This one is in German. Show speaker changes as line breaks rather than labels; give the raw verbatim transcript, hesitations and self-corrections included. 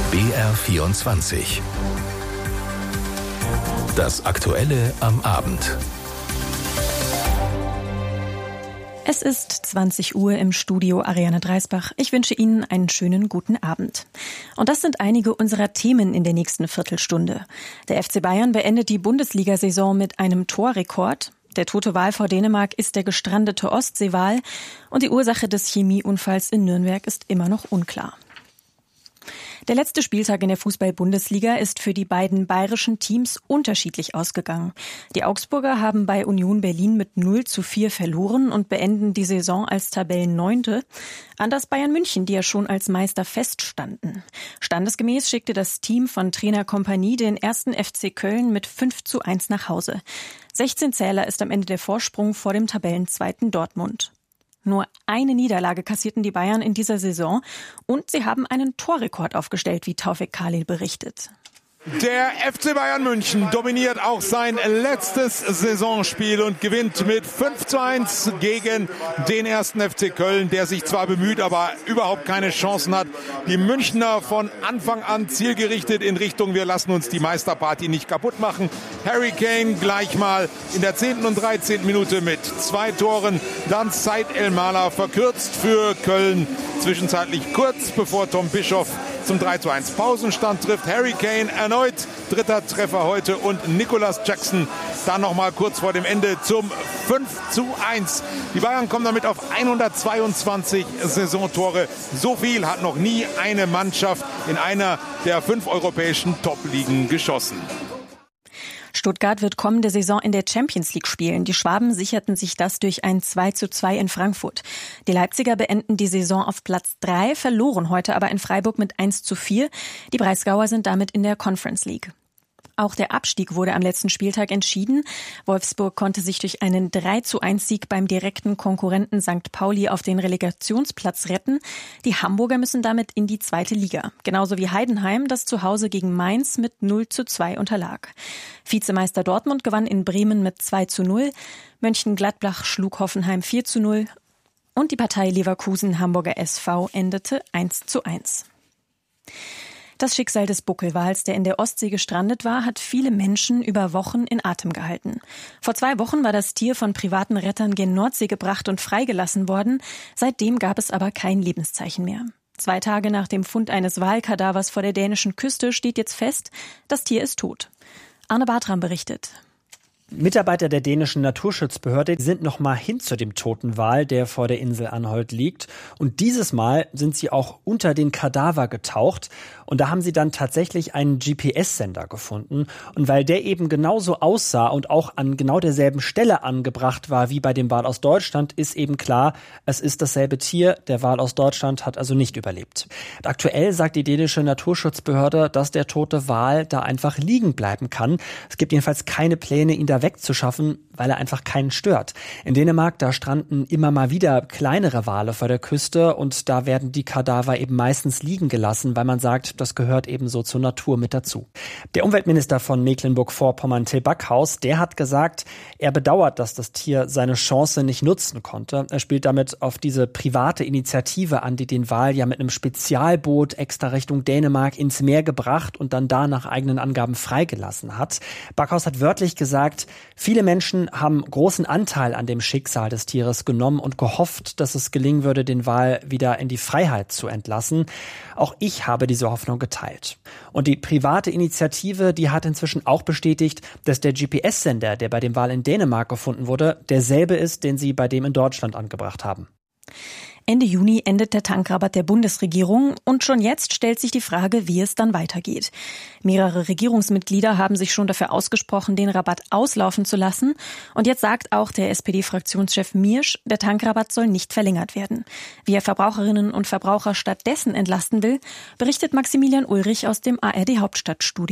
B R vierundzwanzig. Das Aktuelle am Abend.
Es ist zwanzig Uhr im Studio Ariane Dreisbach. Ich wünsche Ihnen einen schönen guten Abend. Und das sind einige unserer Themen in der nächsten Viertelstunde. Der F C Bayern beendet die Bundesliga-Saison mit einem Torrekord. Der tote Wal vor Dänemark ist der gestrandete Ostseewal. Und die Ursache des Chemieunfalls in Nürnberg ist immer noch unklar. Der letzte Spieltag in der Fußball-Bundesliga ist für die beiden bayerischen Teams unterschiedlich ausgegangen. Die Augsburger haben bei Union Berlin mit null zu vier verloren und beenden die Saison als Tabellenneunte. Anders Bayern München, die ja schon als Meister feststanden. Standesgemäß schickte das Team von Trainer Kompanie den ersten F C Köln mit fünf zu eins nach Hause. sechzehn Zähler ist am Ende der Vorsprung vor dem Tabellenzweiten Dortmund. Nur eine Niederlage kassierten die Bayern in dieser Saison und sie haben einen Torrekord aufgestellt, wie Taufik Khalil berichtet.
Der F C Bayern München dominiert auch sein letztes Saisonspiel und gewinnt mit fünf zu eins gegen den ersten F C Köln, der sich zwar bemüht, aber überhaupt keine Chancen hat. Die Münchner von Anfang an zielgerichtet in Richtung, wir lassen uns die Meisterparty nicht kaputt machen. Harry Kane gleich mal in der zehnten und dreizehnten Minute mit zwei Toren. Dann Said El-Mala verkürzt für Köln, zwischenzeitlich kurz bevor Tom Bischoff zum drei zu eins Pausenstand trifft. Harry Kane erneut dritter Treffer heute und Nicolas Jackson dann noch mal kurz vor dem Ende zum fünf zu eins. Die Bayern kommen damit auf hundertzweiundzwanzig Saisontore. So viel hat noch nie eine Mannschaft in einer der fünf europäischen Top-Ligen geschossen.
Stuttgart wird kommende Saison in der Champions League spielen. Die Schwaben sicherten sich das durch ein zwei zu zwei in Frankfurt. Die Leipziger beenden die Saison auf Platz drei, verloren heute aber in Freiburg mit eins zu vier. Die Breisgauer sind damit in der Conference League. Auch der Abstieg wurde am letzten Spieltag entschieden. Wolfsburg konnte sich durch einen drei zu eins Sieg beim direkten Konkurrenten Sankt Pauli auf den Relegationsplatz retten. Die Hamburger müssen damit in die zweite Liga. Genauso wie Heidenheim, das zu Hause gegen Mainz mit null zu zwei unterlag. Vizemeister Dortmund gewann in Bremen mit zwei zu null. Mönchengladbach schlug Hoffenheim vier zu null. Und die Partei Leverkusen-Hamburger S V endete eins zu eins. Das Schicksal des Buckelwals, der in der Ostsee gestrandet war, hat viele Menschen über Wochen in Atem gehalten. Vor zwei Wochen war das Tier von privaten Rettern gen Nordsee gebracht und freigelassen worden. Seitdem gab es aber kein Lebenszeichen mehr. Zwei Tage nach dem Fund eines Walkadavers vor der dänischen Küste steht jetzt fest, das Tier ist tot. Arne Bartram berichtet.
Mitarbeiter der dänischen Naturschutzbehörde sind noch mal hin zu dem toten Wal, der vor der Insel Anholt liegt. Und dieses Mal sind sie auch unter den Kadaver getaucht. Und da haben sie dann tatsächlich einen G P S-Sender gefunden. Und weil der eben genauso aussah und auch an genau derselben Stelle angebracht war wie bei dem Wal aus Deutschland, ist eben klar, es ist dasselbe Tier. Der Wal aus Deutschland hat also nicht überlebt. Aktuell sagt die dänische Naturschutzbehörde, dass der tote Wal da einfach liegen bleiben kann. Es gibt jedenfalls keine Pläne, ihn da wegzuschaffen, weil er einfach keinen stört. In Dänemark, da stranden immer mal wieder kleinere Wale vor der Küste und da werden die Kadaver eben meistens liegen gelassen, weil man sagt, das gehört eben so zur Natur mit dazu. Der Umweltminister von Mecklenburg-Vorpommern, Till Backhaus, der hat gesagt, er bedauert, dass das Tier seine Chance nicht nutzen konnte. Er spielt damit auf diese private Initiative an, die den Wal ja mit einem Spezialboot extra Richtung Dänemark ins Meer gebracht und dann da nach eigenen Angaben freigelassen hat. Backhaus hat wörtlich gesagt, viele Menschen haben großen Anteil an dem Schicksal des Tieres genommen und gehofft, dass es gelingen würde, den Wal wieder in die Freiheit zu entlassen. Auch ich habe diese Hoffnung geteilt. Und die private Initiative, die hat inzwischen auch bestätigt, dass der G P S-Sender, der bei dem Wal in Dänemark gefunden wurde, derselbe ist, den sie bei dem in Deutschland angebracht haben.
Ende Juni endet der Tankrabatt der Bundesregierung und schon jetzt stellt sich die Frage, wie es dann weitergeht. Mehrere Regierungsmitglieder haben sich schon dafür ausgesprochen, den Rabatt auslaufen zu lassen. Und jetzt sagt auch der S P D-Fraktionschef Miersch, der Tankrabatt soll nicht verlängert werden. Wie er Verbraucherinnen und Verbraucher stattdessen entlasten will, berichtet Maximilian Ulrich aus dem A R D-Hauptstadtstudio.